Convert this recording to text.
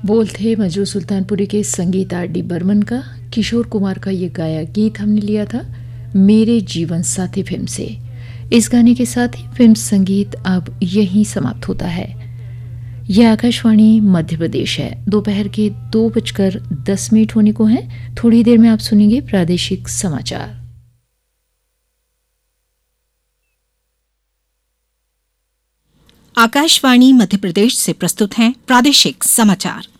बोल थे मजरू सुल्तानपुरी के संगीत आर डी बर्मन का। किशोर कुमार का ये गाया गीत हमने लिया था मेरे जीवन साथी फिल्म से। इस गाने के साथ ही फिल्म संगीत अब यहीं समाप्त होता है। यह आकाशवाणी मध्य प्रदेश है। दोपहर के 2:10 होने को हैं। थोड़ी देर में आप सुनेंगे प्रादेशिक समाचार। आकाशवाणी मध्य प्रदेश से प्रस्तुत हैं प्रादेशिक समाचार।